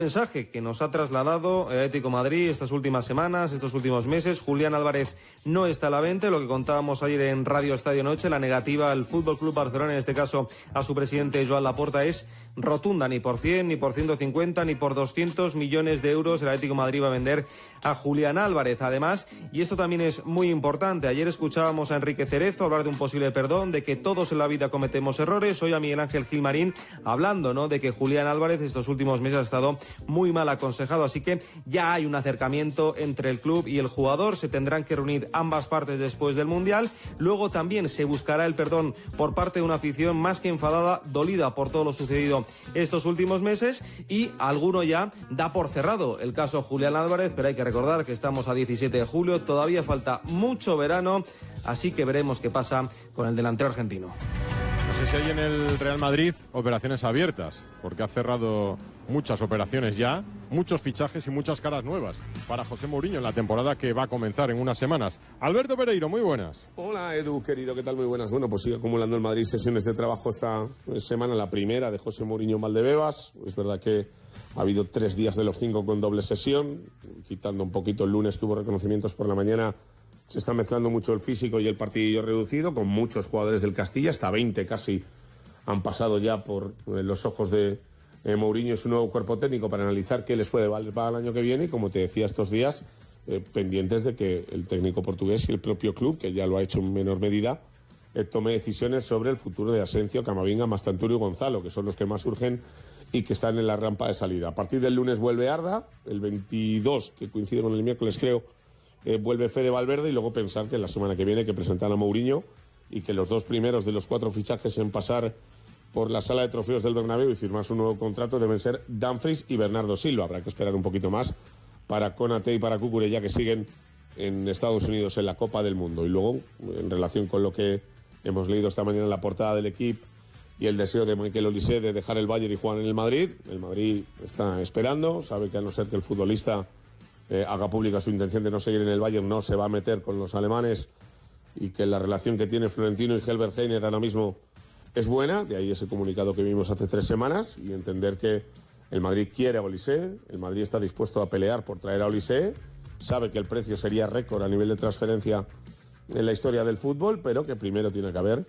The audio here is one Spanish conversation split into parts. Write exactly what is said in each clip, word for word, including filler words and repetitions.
mensaje que nos ha trasladado el Atlético de Madrid estas últimas semanas, estos últimos meses. Julián Álvarez no está a la venta, lo que contábamos ayer en Radio Estadio Noche, la negativa al Fútbol Club Barcelona, en este caso a su presidente Joan Laporta, es rotunda. Ni por cien, ni por ciento cincuenta, ni por doscientos millones de euros el Atlético de Madrid va a vender a Julián Álvarez. Además, y esto también es muy importante, ayer escuchábamos a Enrique Cerezo hablar de un posible perdón, de que todos en la vida cometemos errores. Hoy a Miguel Ángel Gilmarín hablando, ¿no?, de que Julián Álvarez estos últimos meses ha estado muy mal aconsejado, así que ya hay un acercamiento entre el club y el jugador. Se tendrán que reunir ambas partes después del Mundial. Luego también se buscará el perdón por parte de una afición más que enfadada, dolida por todo lo sucedido estos últimos meses, y alguno ya da por cerrado el caso Julián Álvarez, pero hay que recordar que estamos a diecisiete de julio, todavía falta mucho verano, así que veremos qué pasa con el delantero argentino. No sé si hay en el Real Madrid operaciones abiertas, porque ha cerrado muchas operaciones ya, muchos fichajes y muchas caras nuevas para José Mourinho en la temporada que va a comenzar en unas semanas. Alberto Pereiro, muy buenas. Hola Edu, querido, ¿qué tal? Muy buenas. Bueno, pues sigue acumulando el Madrid sesiones de trabajo esta semana, la primera de José Mourinho en Valdebebas. Es verdad que ha habido tres días de los cinco con doble sesión, quitando un poquito el lunes que hubo reconocimientos por la mañana. Se está mezclando mucho el físico y el partidillo reducido, con muchos jugadores del Castilla, hasta veinte casi han pasado ya por los ojos de eh, Mourinho y su nuevo cuerpo técnico para analizar qué les puede valer para el año que viene. Y como te decía estos días, eh, pendientes de que el técnico portugués y el propio club, que ya lo ha hecho en menor medida, eh, tome decisiones sobre el futuro de Asensio, Camavinga, Mastanturio y Gonzalo, que son los que más urgen y que están en la rampa de salida. A partir del lunes vuelve Arda, el veintidós, que coincide con el miércoles creo, Eh, vuelve Fede Valverde, y luego pensar que la semana que viene hay que presentar a Mourinho y que los dos primeros de los cuatro fichajes en pasar por la sala de trofeos del Bernabéu y firmar su nuevo contrato deben ser Dumfries y Bernardo Silva. Habrá que esperar un poquito más para Konaté y para Cucurella, que siguen en Estados Unidos en la Copa del Mundo. Y luego, en relación con lo que hemos leído esta mañana en la portada del Equipo y el deseo de Mikel Olise de dejar el Bayern y jugar en el Madrid, el Madrid está esperando, sabe que a no ser que el futbolista Eh, haga pública su intención de no seguir en el Bayern, no se va a meter con los alemanes, y que la relación que tiene Florentino y Helbert Heiner ahora mismo es buena. De ahí ese comunicado que vimos hace tres semanas, y entender que el Madrid quiere a Olise, el Madrid está dispuesto a pelear por traer a Olise, sabe que el precio sería récord a nivel de transferencia en la historia del fútbol, pero que primero tiene que haber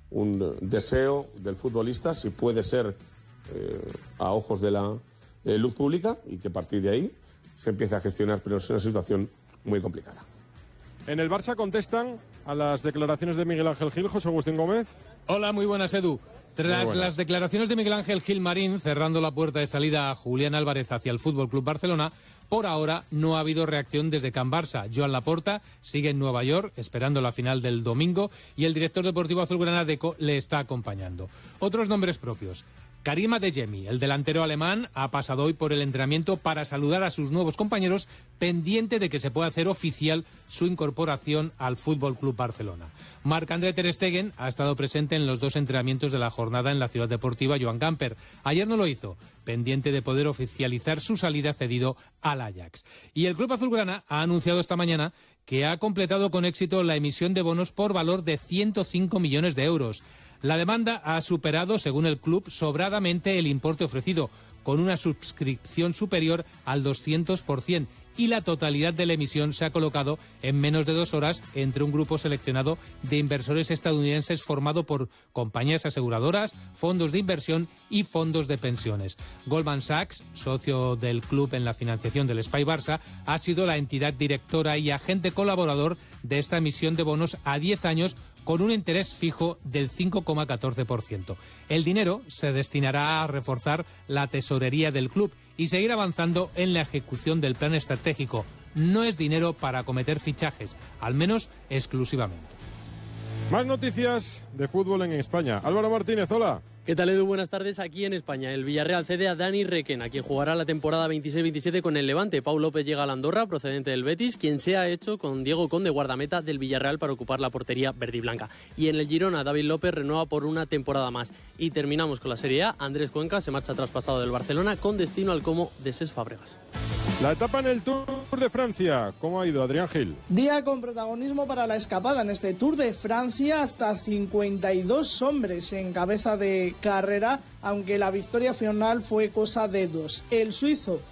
un deseo del futbolista, si puede ser eh, a ojos de la eh, luz pública, y que a partir de ahí se empieza a gestionar, pero es una situación muy complicada. En el Barça contestan a las declaraciones de Miguel Ángel Gil. José Agustín Gómez. Hola, muy buenas, Edu. Tras las declaraciones de Miguel Ángel Gilmarín cerrando la puerta de salida a Julián Álvarez hacia el Fútbol Club Barcelona, por ahora no ha habido reacción desde Can Barça. Joan Laporta sigue en Nueva York esperando la final del domingo, y el director deportivo azulgrana Deco le está acompañando. Otros nombres propios. Karim Adeyemi, el delantero alemán, ha pasado hoy por el entrenamiento para saludar a sus nuevos compañeros, pendiente de que se pueda hacer oficial su incorporación al Fútbol Club Barcelona. Marc-André ter Stegen ha estado presente en los dos entrenamientos de la jornada en la ciudad deportiva Joan Gamper. Ayer no lo hizo, pendiente de poder oficializar su salida cedido al Ajax. Y el club azulgrana ha anunciado esta mañana que ha completado con éxito la emisión de bonos por valor de ciento cinco millones de euros. La demanda ha superado, según el club, sobradamente el importe ofrecido, con una suscripción superior al doscientos por ciento, y la totalidad de la emisión se ha colocado en menos de dos horas entre un grupo seleccionado de inversores estadounidenses formado por compañías aseguradoras, fondos de inversión y fondos de pensiones. Goldman Sachs, socio del club en la financiación del Espai Barça, ha sido la entidad directora y agente colaborador de esta emisión de bonos a diez años con un interés fijo del cinco coma catorce por ciento. El dinero se destinará a reforzar la tesorería del club y seguir avanzando en la ejecución del plan estratégico. No es dinero para acometer fichajes, al menos exclusivamente. Más noticias de fútbol en España. Álvaro Martínez, hola. ¿Qué tal, Edu? Buenas tardes. Aquí en España, el Villarreal cede a Dani Requena, quien jugará la temporada veintiséis veintisiete con el Levante. Pau López llega al Andorra, procedente del Betis, quien se ha hecho con Diego Conde, guardameta del Villarreal, para ocupar la portería verde y blanca. Y en el Girona, David López renueva por una temporada más. Y terminamos con la Serie A. Andrés Cuenca se marcha traspasado del Barcelona con destino al Como de Cesc Fàbregas. La etapa en el Tour Tour de Francia, ¿cómo ha ido, Adrián Gil? Día con protagonismo para la escapada en este Tour de Francia, hasta cincuenta y dos hombres en cabeza de carrera, aunque la victoria final fue cosa de dos. El suizo